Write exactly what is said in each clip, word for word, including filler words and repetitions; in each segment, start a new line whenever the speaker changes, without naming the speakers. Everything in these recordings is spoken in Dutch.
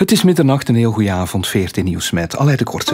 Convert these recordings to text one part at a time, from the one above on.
Het is middernacht, een heel goede avond. veertien Nieuws met Aleid de Korte.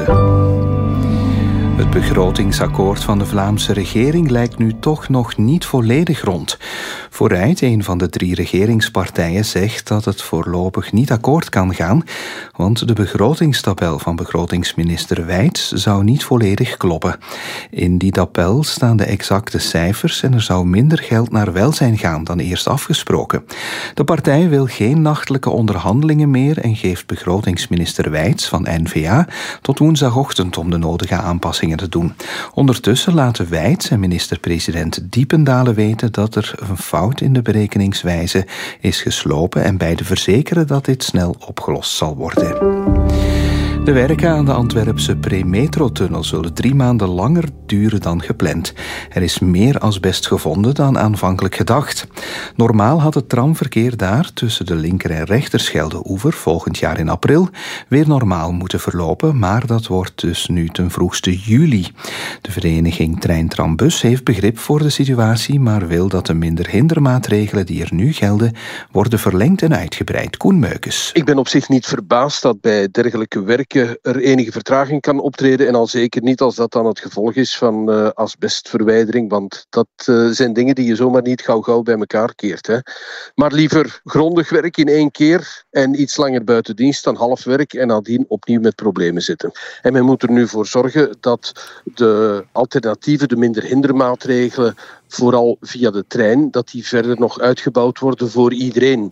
Het begrotingsakkoord van de Vlaamse regering lijkt nu toch nog niet volledig rond. Vooruit, een van de drie regeringspartijen, zegt dat het voorlopig niet akkoord kan gaan, want de begrotingstabel van begrotingsminister Wijts zou niet volledig kloppen. In die tabel staan de exacte cijfers en er zou minder geld naar welzijn gaan dan eerst afgesproken. De partij wil geen nachtelijke onderhandelingen meer en geeft begrotingsminister Wijts van N V A tot woensdagochtend om de nodige aanpassingen te doen. Ondertussen laten Wijts en minister-president Diependalen weten dat er een fout in de berekeningswijze is geslopen en beiden verzekeren dat dit snel opgelost zal worden. De werken aan de Antwerpse pre-metrotunnel zullen drie maanden langer duren dan gepland. Er is meer asbest gevonden dan aanvankelijk gedacht. Normaal had het tramverkeer daar tussen de linker- en rechterschelde-oever volgend jaar in april weer normaal moeten verlopen, maar dat wordt dus nu ten vroegste juli. De vereniging Trein-Trambus heeft begrip voor de situatie, maar wil dat de minder hindermaatregelen die er nu gelden worden verlengd en uitgebreid. Koen Meukes.
Ik ben op zich niet verbaasd dat bij dergelijke werken er enige vertraging kan optreden en al zeker niet als dat dan het gevolg is van uh, asbestverwijdering, want dat uh, zijn dingen die je zomaar niet gauw-gauw bij elkaar keert. Hè. Maar liever grondig werk in één keer en iets langer buiten dienst dan half werk en nadien opnieuw met problemen zitten. En men moet er nu voor zorgen dat de alternatieven, de minder hindermaatregelen, vooral via de trein, dat die verder nog uitgebouwd worden voor iedereen.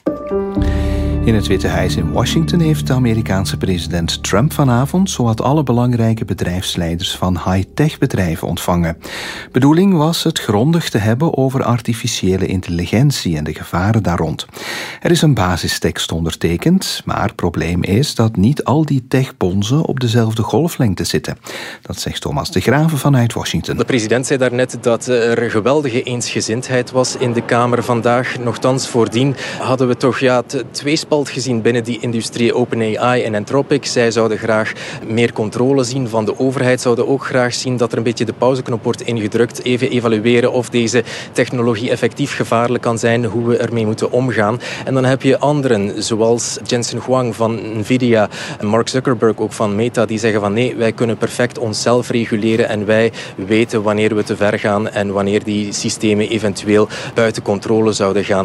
In het Witte Huis in Washington heeft de Amerikaanse president Trump vanavond zowat alle belangrijke bedrijfsleiders van high-tech bedrijven ontvangen. Bedoeling was het grondig te hebben over artificiële intelligentie en de gevaren daar rond. Er is een basistekst ondertekend, maar het probleem is dat niet al die techbonzen op dezelfde golflengte zitten. Dat zegt Thomas de Graven vanuit Washington.
De president zei daarnet dat er een geweldige eensgezindheid was in de Kamer vandaag. Nochtans, voordien hadden we toch ja, twee gezien binnen die industrie, OpenAI en Anthropic. Zij zouden graag meer controle zien van de overheid, zouden ook graag zien dat er een beetje de pauzeknop wordt ingedrukt, even evalueren of deze technologie effectief gevaarlijk kan zijn, hoe we ermee moeten omgaan. En dan heb je anderen, zoals Jensen Huang van Nvidia en Mark Zuckerberg ook van Meta, die zeggen van nee, wij kunnen perfect onszelf reguleren en wij weten wanneer we te ver gaan en wanneer die systemen eventueel buiten controle zouden gaan.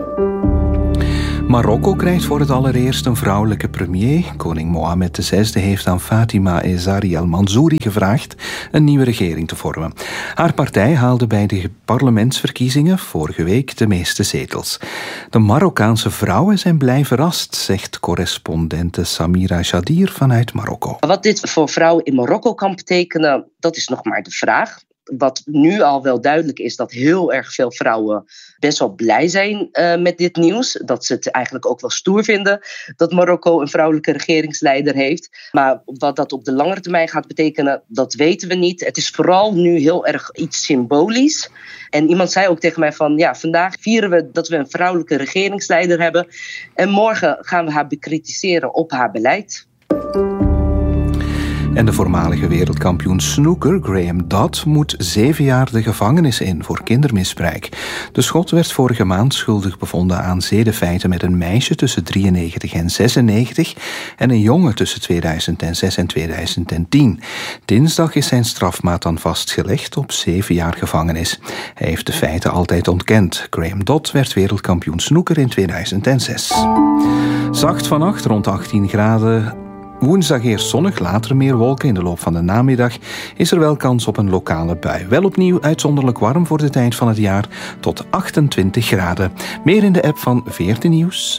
Marokko krijgt voor het allereerst een vrouwelijke premier. Koning Mohammed de zesde heeft aan Fatima Ezari al-Manzouri gevraagd een nieuwe regering te vormen. Haar partij haalde bij de parlementsverkiezingen vorige week de meeste zetels. De Marokkaanse vrouwen zijn blij verrast, zegt correspondente Samira Jadir vanuit Marokko.
Wat dit voor vrouwen in Marokko kan betekenen, dat is nog maar de vraag. Wat nu al wel duidelijk is, dat heel erg veel vrouwen best wel blij zijn uh, met dit nieuws. Dat ze het eigenlijk ook wel stoer vinden dat Marokko een vrouwelijke regeringsleider heeft. Maar wat dat op de langere termijn gaat betekenen, dat weten we niet. Het is vooral nu heel erg iets symbolisch. En iemand zei ook tegen mij van, ja, vandaag vieren we dat we een vrouwelijke regeringsleider hebben. En morgen gaan we haar bekritiseren op haar beleid.
En de voormalige wereldkampioen snooker Graham Dodd moet zeven jaar de gevangenis in voor kindermisbruik. De Schot werd vorige maand schuldig bevonden aan zedenfeiten met een meisje tussen drieënnegentig en zesennegentig en een jongen tussen tweeduizend zes en tweeduizend tien. Dinsdag is zijn strafmaat dan vastgelegd op zeven jaar gevangenis. Hij heeft de feiten altijd ontkend. Graham Dodd werd wereldkampioen snooker in tweeduizend zes. Zacht vannacht, rond achttien graden. Woensdag eerst zonnig, later meer wolken. In de loop van de namiddag is er wel kans op een lokale bui. Wel opnieuw uitzonderlijk warm voor de tijd van het jaar, tot achtentwintig graden. Meer in de app van veertien Nieuws.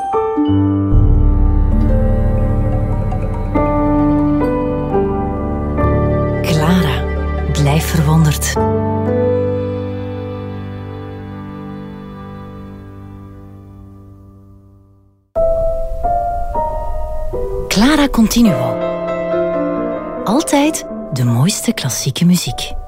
Clara, blijf verwonderd. Clara Continuo. Altijd de mooiste klassieke muziek.